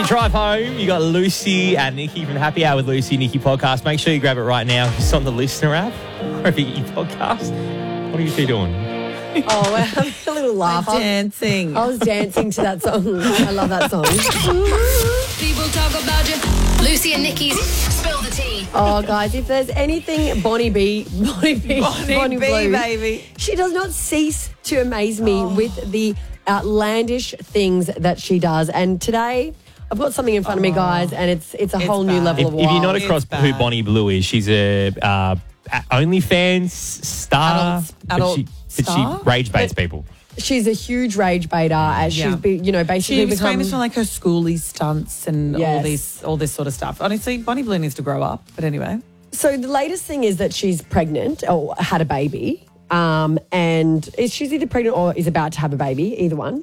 drive home, you got Lucy and Nikki from Happy Hour with Lucy and Nikki podcast. Make sure you grab it right now. It's on the Listener app, wherever you get your podcast. What are you two doing? Oh, we're having a little laugh. Dancing. I was dancing to that song. I love that song. People talk about you. Lucy and Nikki's Spill the Tea. Oh, guys, if there's anything Bonnie B, Blues, baby. she does not cease to amaze me with the outlandish things that she does. And today, I've got something in front of me, guys, and it's a whole new bad. level of If you're wild. not across It's who bad. Bonnie Blue is, she's a OnlyFans star. Adult but star? she rage baits people. She's a huge rage baiter, as she's basically She was become famous for like her schoolie stunts and Yes. all this sort of stuff. Honestly, Bonnie Blue needs to grow up. But anyway. So the latest thing is that she's pregnant or had a baby, and she's either pregnant or is about to have a baby, either one.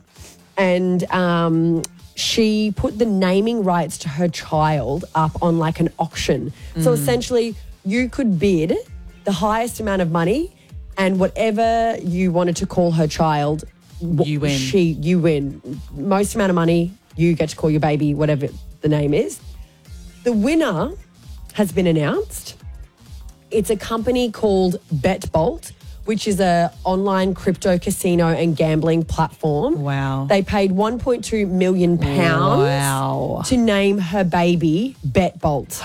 And she put the naming rights to her child up on like an auction. So essentially, you could bid the highest amount of money, and whatever you wanted to call her child, You win. You win. Most amount of money, you get to call your baby whatever the name is. The winner has been announced. It's a company called BetBolt, which is a online crypto casino and gambling platform. Wow. They paid £1.2 million Wow. to name her baby BetBolt.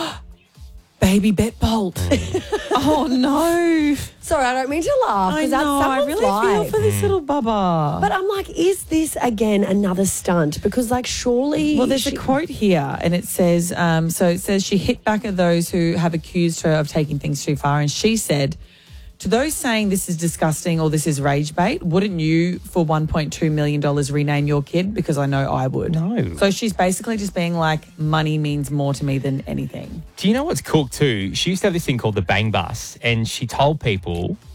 Baby Bet Bolt. Oh, no. Sorry, I don't mean to laugh I because that's know. I someone's really life. feel for this little bubba. But I'm like, is this again another stunt? Because like surely... Well, there's a quote here, and it says, she hit back at those who have accused her of taking things too far, and she said, to those saying this is disgusting or this is rage bait, wouldn't you, for $1.2 million, rename your kid? Because I know I would. No. So she's basically just being like, money means more to me than anything. Do you know what's cool too? She used to have this thing called the Bang Bus, and she told people